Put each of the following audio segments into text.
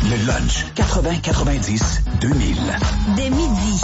Le lunch 80-90-2000. Dès midi.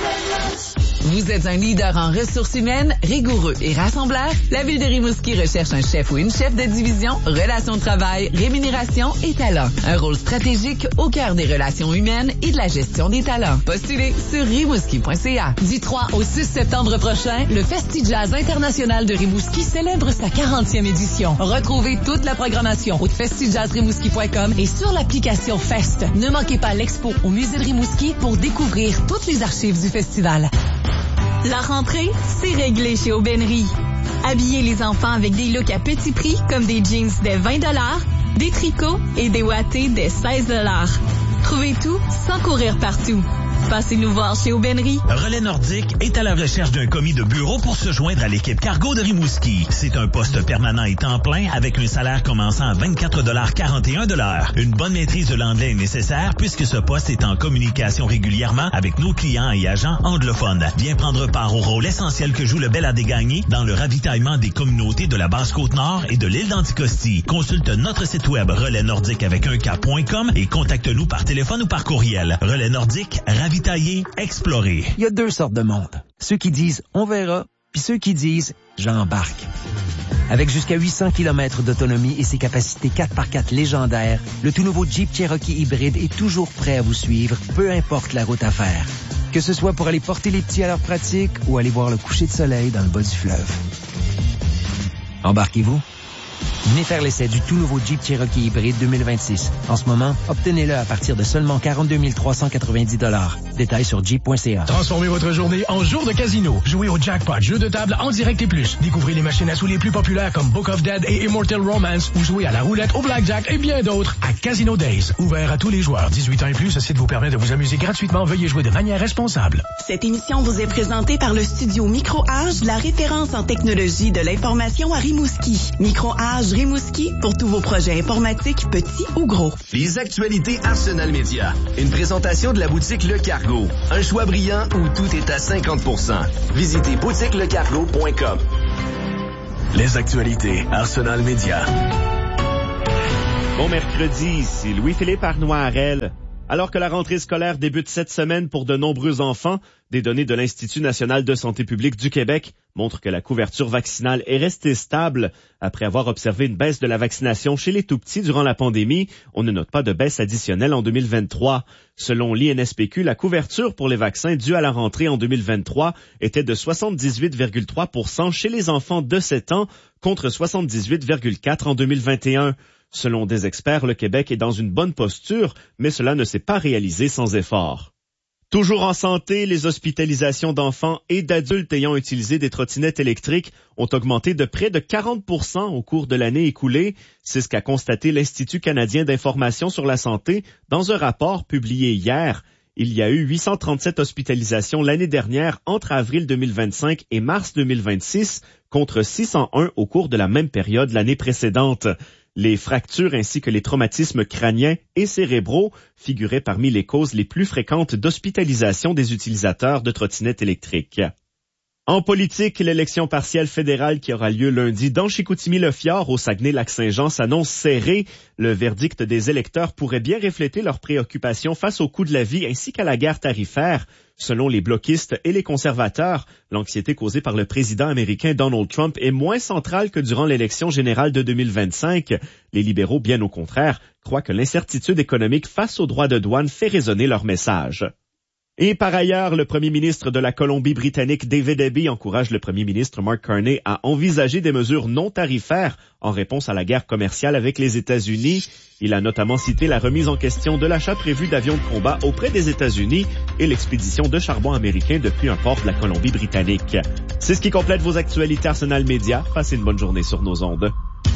Vous êtes un leader en ressources humaines, rigoureux et rassembleur? La Ville de Rimouski recherche un chef ou une chef de division, relations de travail, rémunération et talent. Un rôle stratégique au cœur des relations humaines et de la gestion des talents. Postulez sur rimouski.ca. Du 3 au 6 septembre prochain, le Festi-Jazz International de Rimouski célèbre sa 40e édition. Retrouvez toute la programmation au festijazzrimouski.com et sur l'application Fest. Ne manquez pas l'expo au Musée de Rimouski pour découvrir toutes les archives du festival. La rentrée, c'est réglé chez Aubainerie. Habillez les enfants avec des looks à petit prix comme des jeans dès 20 $, des tricots et des wattés dès 16 $. Trouvez tout sans courir partout. Passez nous voir chez Aubainerie. Relais Nordique est à la recherche d'un commis de bureau pour se joindre à l'équipe cargo de Rimouski. C'est un poste permanent et temps plein avec un salaire commençant à 24,41 $. Une bonne maîtrise de l'anglais est nécessaire puisque ce poste est en communication régulièrement avec nos clients et agents anglophones. Viens prendre part au rôle essentiel que joue le Bel Adégagné dans le ravitaillement des communautés de la Basse-Côte-Nord et de l'île d'Anticosti. Consulte notre site web relaisnordique avec un K.com et contacte-nous par téléphone ou par courriel. Relais Nordique, ravitailler, explorer. Il y a deux sortes de monde. Ceux qui disent « on verra », puis ceux qui disent « j'embarque ». Avec jusqu'à 800 km d'autonomie et ses capacités 4x4 légendaires, le tout nouveau Jeep Cherokee hybride est toujours prêt à vous suivre, peu importe la route à faire. Que ce soit pour aller porter les petits à leur pratique ou aller voir le coucher de soleil dans le bas du fleuve. Embarquez-vous? Venez faire l'essai du tout nouveau Jeep Cherokee hybride 2026. En ce moment, obtenez-le à partir de seulement 42 390 $. Détails sur jeep.ca. Transformez votre journée en jour de casino. Jouez au jackpot, jeu de table en direct et plus. Découvrez les machines à sous les plus populaires comme Book of Dead et Immortal Romance ou jouez à la roulette, au blackjack et bien d'autres à Casino Days. Ouvert à tous les joueurs. 18 ans et plus, ce site vous permet de vous amuser gratuitement. Veuillez jouer de manière responsable. Cette émission vous est présentée par le studio Micro-Age, la référence en technologie de l'information à Rimouski. Micro-Age Rimouski pour tous vos projets informatiques, petits ou gros. Les actualités Arsenal Média. Une présentation de la boutique Le Cargo. Un choix brillant où tout est à 50%. Visitez boutiquelecargo.com. Les actualités Arsenal Média. Bon mercredi, ici Louis-Philippe Arnoirel. Alors que la rentrée scolaire débute cette semaine pour de nombreux enfants, des données de l'Institut national de santé publique du Québec montrent que la couverture vaccinale est restée stable. Après avoir observé une baisse de la vaccination chez les tout-petits durant la pandémie, on ne note pas de baisse additionnelle en 2023. Selon l'INSPQ, la couverture pour les vaccins dus à la rentrée en 2023 était de 78,3% chez les enfants de 7 ans contre 78,4% en 2021. Selon des experts, le Québec est dans une bonne posture, mais cela ne s'est pas réalisé sans effort. Toujours en santé, les hospitalisations d'enfants et d'adultes ayant utilisé des trottinettes électriques ont augmenté de près de 40% au cours de l'année écoulée. C'est ce qu'a constaté l'Institut canadien d'information sur la santé dans un rapport publié hier. Il y a eu 837 hospitalisations l'année dernière entre avril 2025 et mars 2026, contre 601 au cours de la même période l'année précédente. Les fractures ainsi que les traumatismes crâniens et cérébraux figuraient parmi les causes les plus fréquentes d'hospitalisation des utilisateurs de trottinettes électriques. En politique, l'élection partielle fédérale qui aura lieu lundi dans Chicoutimi-Le-Fjord au Saguenay-Lac-Saint-Jean s'annonce serrée. Le verdict des électeurs pourrait bien refléter leurs préoccupations face au coût de la vie ainsi qu'à la guerre tarifaire. Selon les bloquistes et les conservateurs, l'anxiété causée par le président américain Donald Trump est moins centrale que durant l'élection générale de 2025. Les libéraux, bien au contraire, croient que l'incertitude économique face aux droits de douane fait résonner leur message. Et par ailleurs, le premier ministre de la Colombie-Britannique, David Eby, encourage le premier ministre Mark Carney à envisager des mesures non tarifaires en réponse à la guerre commerciale avec les États-Unis. Il a notamment cité la remise en question de l'achat prévu d'avions de combat auprès des États-Unis et l'expédition de charbon américain depuis un port de la Colombie-Britannique. C'est ce qui complète vos actualités Arsenal Média. Passez une bonne journée sur nos ondes.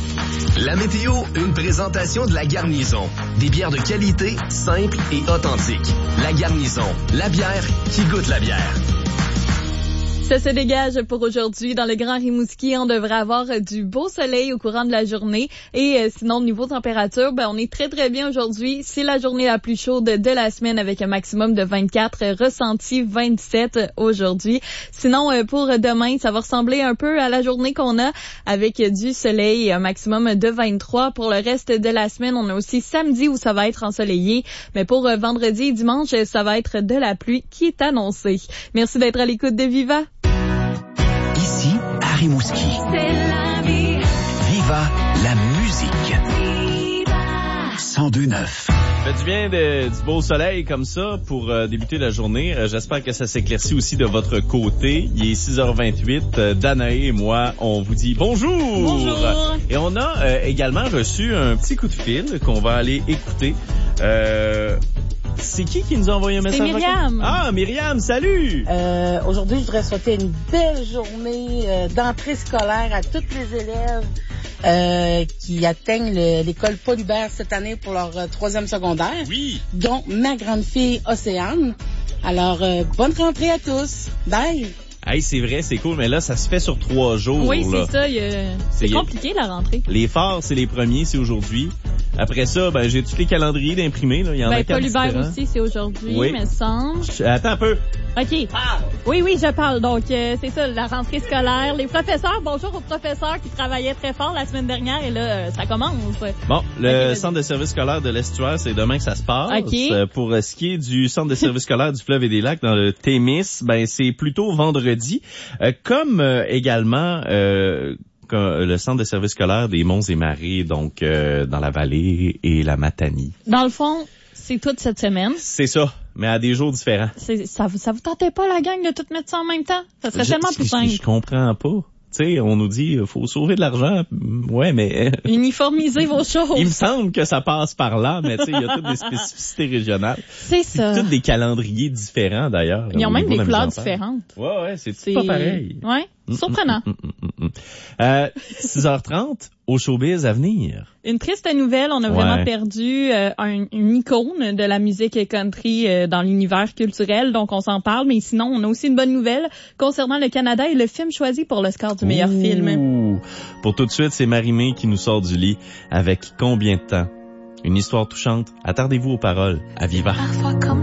La météo, une présentation de La Garnison. Des bières de qualité, simples et authentiques. La Garnison, la bière qui goûte la bière. Ça se dégage pour aujourd'hui. Dans le Grand Rimouski, on devrait avoir du beau soleil au courant de la journée. Et sinon, niveau température, on est très, très bien aujourd'hui. C'est la journée la plus chaude de la semaine avec un maximum de 24, ressenti 27 aujourd'hui. Sinon, pour demain, ça va ressembler un peu à la journée qu'on a avec du soleil et un maximum de 23. Pour le reste de la semaine, on a aussi samedi où ça va être ensoleillé. Mais pour vendredi et dimanche, ça va être de la pluie qui est annoncée. Merci d'être à l'écoute de Viva. Ici, à Rimouski. C'est la vie. Viva la musique. Viva. 102.9. Fait du bien du beau soleil comme ça pour débuter la journée. J'espère que ça s'éclaircit aussi de votre côté. Il est 6h28. Danae et moi, on vous dit bonjour. Bonjour. Et on a également reçu un petit coup de fil qu'on va aller écouter. C'est qui nous a envoyé un message? C'est Myriam. Ah, Myriam, salut! Aujourd'hui, je voudrais souhaiter une belle journée d'entrée scolaire à tous les élèves qui atteignent l'école Paul Hubert cette année pour leur 3e secondaire. Oui! Dont ma grande fille Océane. Alors, bonne rentrée à tous. Bye! Hey, c'est vrai, c'est cool, mais là, ça se fait sur 3 jours. Oui, là. c'est ça. C'est compliqué, la rentrée. Les phares, c'est les premiers, c'est aujourd'hui. Après ça, j'ai tous les calendriers d'imprimés. Là. Il y en a 4 Paul Hubert différents. aussi, c'est aujourd'hui, oui. me semble. Attends un peu. OK. Oui, je parle. Donc, c'est ça, la rentrée scolaire. Les professeurs, bonjour aux professeurs qui travaillaient très fort la semaine dernière et là, ça commence. Bon, le centre de services scolaires de l'Estuaire, c'est demain que ça se passe. Okay. Pour ce qui est du centre de services scolaires du Fleuve et des Lacs dans le Témis, c'est plutôt vendredi. Comme également... le centre de services scolaires des Monts et Marais, donc dans la vallée et la Matanie. Dans le fond, c'est toute cette semaine. C'est ça, mais à des jours différents. Ça vous tentait pas, la gang, de tout mettre ça en même temps? Ça serait tellement plus simple. Je comprends pas. Tu sais, on nous dit, faut sauver de l'argent. Ouais, mais... Uniformiser vos choses. Il me semble que ça passe par là, mais tu sais, il y a toutes des spécificités régionales. C'est ça. Toutes des calendriers différents, d'ailleurs. Ils ont même des couleurs différentes. Ouais, c'est pas pareil. Ouais, surprenant. 6h30, au showbiz à venir. Une triste nouvelle, on a vraiment perdu une icône de la musique country dans l'univers culturel, donc on s'en parle. Mais sinon, on a aussi une bonne nouvelle concernant le Canada et le film choisi pour l'Oscar du meilleur film. Pour tout de suite, c'est Marie-Mé qui nous sort du lit avec Combien de temps? Une histoire touchante. Attardez-vous aux paroles. À Viva.